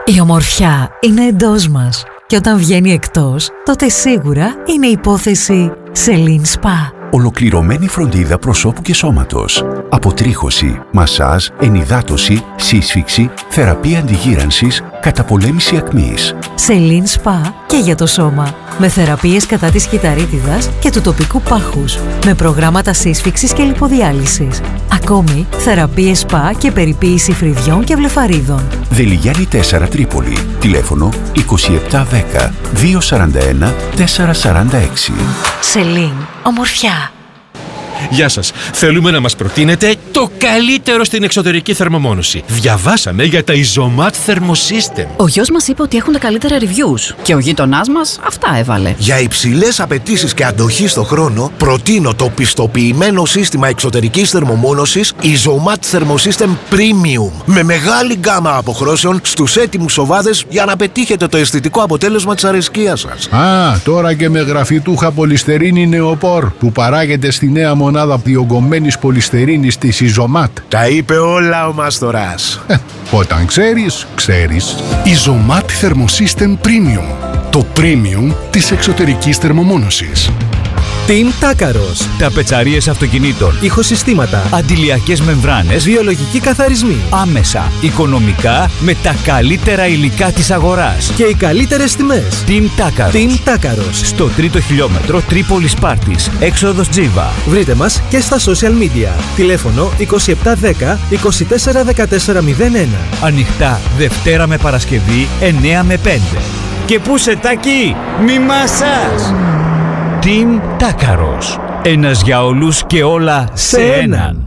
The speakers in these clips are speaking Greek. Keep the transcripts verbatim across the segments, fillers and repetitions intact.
Η ομορφιά είναι εντός μας και όταν βγαίνει εκτός, τότε σίγουρα είναι υπόθεση Celine Spa. Ολοκληρωμένη φροντίδα προσώπου και σώματος. Αποτρίχωση, μασάζ, ενυδάτωση, σύσφυξη, θεραπεία αντιγύρανσης, καταπολέμηση ακμής. Celine Spa και για το σώμα. Με θεραπείες κατά της κυταρίτιδας και του τοπικού πάχους. Με προγράμματα σύσφυξης και λιποδιάλυσης. Ακόμη, θεραπείες spa και περιποίηση φρυδιών και βλεφαρίδων. Δελιγιάννη τέσσερα Τρίπολη. Τηλέφωνο είκοσι επτά δέκα διακόσια σαράντα ένα τετρακόσια σαράντα έξι. Celine, ομορφιά. Γεια σας. Θέλουμε να μας προτείνετε το καλύτερο στην εξωτερική θερμομόνωση. Διαβάσαμε για τα Isomat Thermosystem. Ο γιος μας είπε ότι έχουν τα καλύτερα reviews και ο γείτονάς μας αυτά έβαλε. Για υψηλές απαιτήσεις και αντοχή στο χρόνο, προτείνω το πιστοποιημένο σύστημα εξωτερικής θερμομόνωσης Isomat Thermosystem Premium. Με μεγάλη γκάμα αποχρώσεων στους έτοιμους οβάδες για να πετύχετε το αισθητικό αποτέλεσμα της αρεσκίας σας. Α, τώρα και με γραφιτούχα πολυστερίνη νεοπόρ που παράγεται στη νέα μονάδα διογκωμένης πολυστερίνης της Isomat. Τα είπε όλα ο Μάστορας. Ε, όταν ξέρεις, ξέρεις. Isomat Thermosystem Premium. Το premium της εξωτερικής θερμομόνωσης. Team Takaros. Ταπετσαρίες αυτοκινήτων, ηχοσυστήματα, αντιλιακές μεμβράνες, βιολογικοί καθαρισμοί. Άμεσα, οικονομικά, με τα καλύτερα υλικά της αγοράς και οι καλύτερες τιμές. Team Takaros. Team Takaros. Στο τρίτο χιλιόμετρο Τρίπολης Πάρτης, έξοδος Τζίβα. Βρείτε μας και στα social media. Τηλέφωνο είκοσι επτά δέκα είκοσι τέσσερα δεκατέσσερα μηδέν ένα. Ανοιχτά Δευτέρα με Παρασκευή εννέα με πέντε. Και πού σε τάκι, μη μασάς! Team Takaros. Ένας για όλους και όλα σε έναν.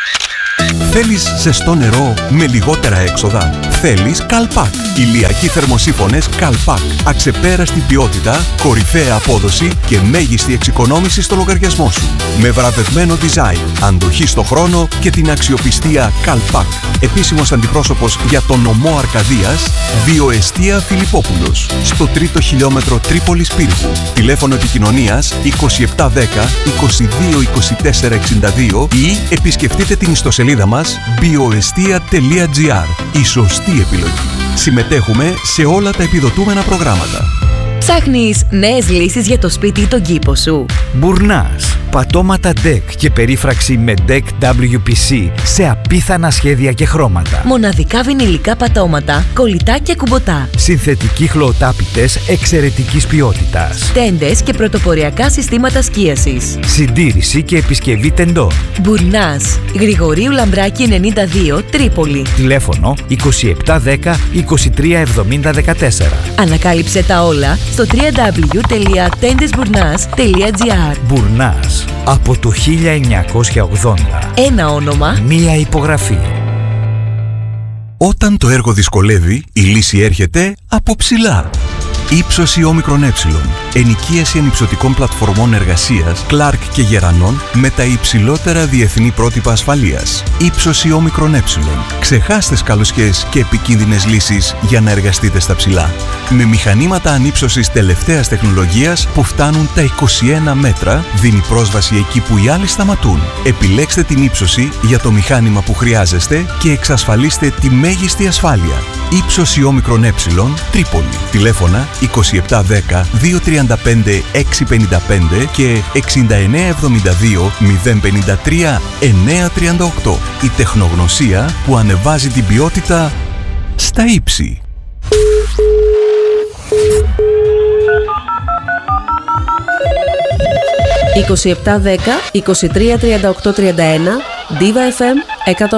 Θέλεις ζεστό νερό με λιγότερα έξοδα? Θέλεις Καλπάκ. Ηλιακοί θερμοσύφωνες Καλπάκ. Αξεπέραστη ποιότητα, κορυφαία απόδοση και μέγιστη εξοικονόμηση στο λογαριασμό σου. Με βραβευμένο design, αντοχή στο χρόνο και την αξιοπιστία Καλπάκ. Επίσημος αντιπρόσωπος για τον νομό Αρκαδίας, Βιοεστία Φιλιππόπουλος. Στο τρίτο χιλιόμετρο Τρίπολης Πύργου. Τηλέφωνο επικοινωνίας είκοσι επτά δέκα είκοσι δύο είκοσι τέσσερα εξήντα δύο ή επισκεφτείτε την ιστοσελίδα μας bioestia τελεία gr. Η σωστή επιλογή. Συμμετέχουμε σε όλα τα επιδοτούμενα προγράμματα. Ψάχνεις νέες λύσεις για το σπίτι ή τον κήπο σου? Μπουρνάς. Πατώματα ντεκ και περίφραξη με ντεκ ντάμπλιου πι σι σε απίθανα σχέδια και χρώματα. Μοναδικά βινιλικά πατώματα, κολλητά και κουμποτά. Συνθετικοί χλωοτάπητες εξαιρετικής ποιότητας. Τέντες και πρωτοποριακά συστήματα σκίασης. Συντήρηση και επισκευή τεντών. Μπουρνάς. Γρηγορίου Λαμπράκη ενενήντα δύο, Τρίπολη. Τηλέφωνο είκοσι επτά δέκα είκοσι τρία εβδομήντα δεκατέσσερα. Ανακάλυψε τα όλα στο double-u double-u double-u τελεία τέντεσμπουρνάς τελεία gr. Μπουρνάς. Από το χίλια εννιακόσια ογδόντα. Ένα όνομα, μία υπογραφή. Όταν το έργο δυσκολεύει, η λύση έρχεται από ψηλά. Ήψωση όμικρον ε. Ενοικίαση ανυψωτικών πλατφορμών εργασίας Clark και Γερανών με τα υψηλότερα διεθνή πρότυπα ασφαλείας. Ήψωση όμικρον ε. Ξεχάστε σκαλωσιές και επικίνδυνες λύσεις για να εργαστείτε στα ψηλά. Με μηχανήματα ανύψωσης τελευταίας τεχνολογίας που φτάνουν τα είκοσι ένα μέτρα, δίνει πρόσβαση εκεί που οι άλλοι σταματούν. Επιλέξτε την ύψωση για το μηχάνημα που χρειάζεστε και εξασφαλίστε τη μέγιστη ασφάλεια. Ήψωση όμικρον ε. Τρίπολη. Τηλέφωνα είκοσι επτά δέκα δύο τριάντα πέντε έξι πενήντα πέντε και εξήντα εννέα εβδομήντα δύο μηδέν πενήντα τρία εννέα τριάντα οκτώ. Η τεχνογνωσία που ανεβάζει την ποιότητα στα ύψη. είκοσι επτά δέκα είκοσι τρία τριάντα οκτώ τριάντα ένα Diva εφ εμ εκατό